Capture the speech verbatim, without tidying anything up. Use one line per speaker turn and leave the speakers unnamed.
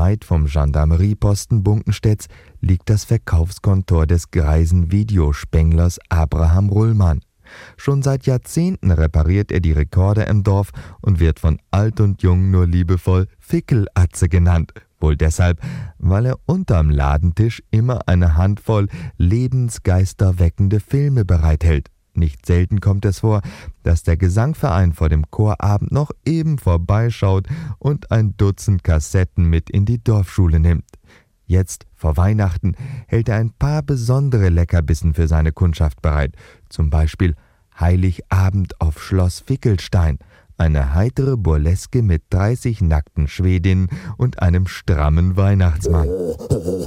weit vom Gendarmerieposten Bunkenstedts liegt das Verkaufskontor des greisen Videospenglers Abraham Rullmann. Schon seit Jahrzehnten repariert er die Rekorder im Dorf und wird von alt und jung nur liebevoll Fickelatze genannt. Wohl deshalb, weil er unterm Ladentisch immer eine Handvoll lebensgeisterweckende Filme bereithält. Nicht selten kommt es vor, dass der Gesangverein vor dem Chorabend noch eben vorbeischaut und ein Dutzend Kassetten mit in die Dorfschule nimmt. Jetzt, vor Weihnachten, hält er ein paar besondere Leckerbissen für seine Kundschaft bereit. Zum Beispiel Heiligabend auf Schloss Fickelstein, eine heitere Burleske mit dreißig nackten Schwedinnen und einem strammen Weihnachtsmann.